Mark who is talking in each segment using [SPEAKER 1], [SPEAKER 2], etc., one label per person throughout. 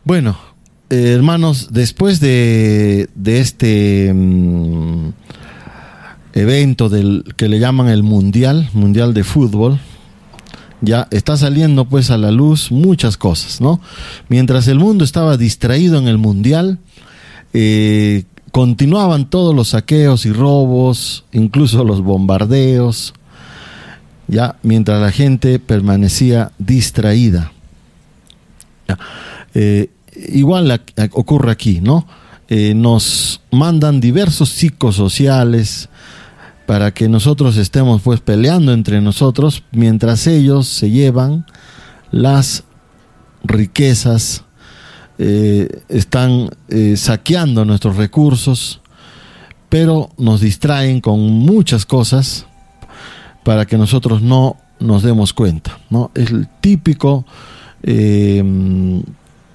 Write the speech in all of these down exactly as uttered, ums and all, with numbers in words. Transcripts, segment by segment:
[SPEAKER 1] Bueno, eh, hermanos, después de, de este mmm, evento del que le llaman el Mundial, Mundial de Fútbol, ya está saliendo pues a la luz muchas cosas, ¿no? Mientras el mundo estaba distraído en el Mundial, eh, continuaban todos los saqueos y robos, incluso los bombardeos, ya, mientras la gente permanecía distraída. Ya. Eh, igual la, ocurre aquí, ¿no? Eh, nos mandan diversos psicosociales para que nosotros estemos pues peleando entre nosotros, mientras ellos se llevan las riquezas, eh, están eh, saqueando nuestros recursos, pero nos distraen con muchas cosas para que nosotros no nos demos cuenta, ¿no? Es el típico eh,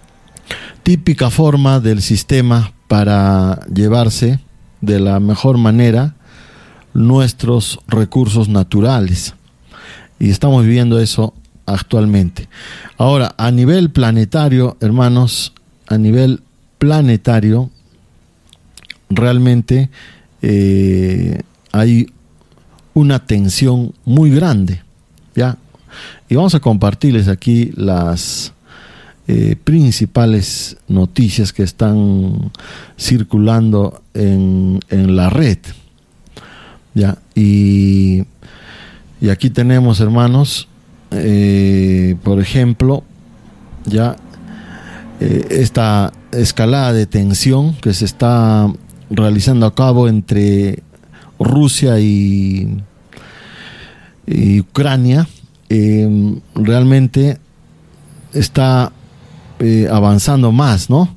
[SPEAKER 1] típica forma del sistema para llevarse de la mejor manera nuestros recursos naturales, y estamos viviendo eso actualmente. Ahora, a nivel planetario, hermanos, a nivel planetario, realmente eh, hay una tensión muy grande, ¿ya? Y vamos a compartirles aquí las eh, principales noticias que están circulando en, en la red. Ya, y, y aquí tenemos, hermanos, eh, por ejemplo, ya eh, esta escalada de tensión que se está realizando a cabo entre Rusia y, y Ucrania, eh, realmente está eh, avanzando más, ¿no?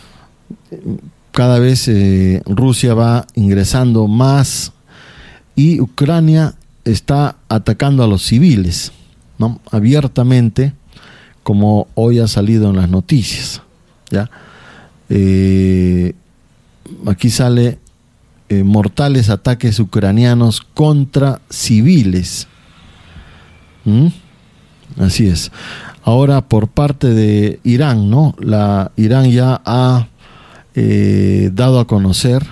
[SPEAKER 1] Cada vez eh, Rusia va ingresando más y Ucrania está atacando a los civiles, ¿no? Abiertamente, como hoy ha salido en las noticias, ¿ya? Eh, aquí sale eh, mortales ataques ucranianos contra civiles. ¿Mm? Así es. Ahora, por parte de Irán, ¿no? La Irán ya ha eh, dado a conocer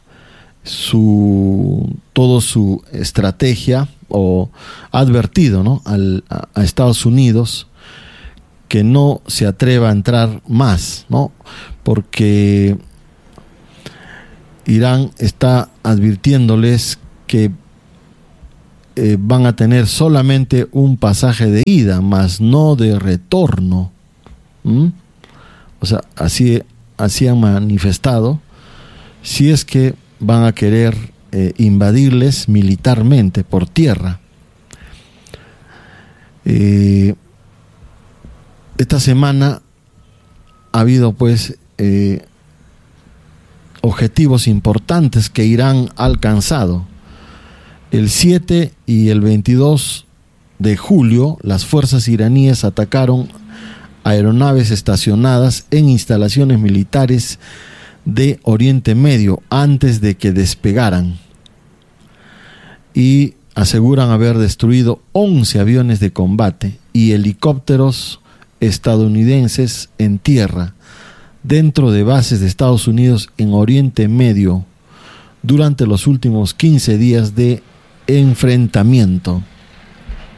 [SPEAKER 1] su todo su estrategia, o ha advertido, ¿no? Al, a, a Estados Unidos que no se atreva a entrar más, ¿no? Porque Irán está advirtiéndoles que eh, van a tener solamente un pasaje de ida, más no de retorno. ¿Mm? O sea, así, así han manifestado, si es que van a querer eh, invadirles militarmente por tierra. Eh, esta semana ha habido pues eh, objetivos importantes que Irán ha alcanzado. El siete y el veintidós de julio, las fuerzas iraníes atacaron aeronaves estacionadas en instalaciones militares de Oriente Medio antes de que despegaran, y aseguran haber destruido once aviones de combate y helicópteros estadounidenses en tierra dentro de bases de Estados Unidos en Oriente Medio durante los últimos quince días de enfrentamiento.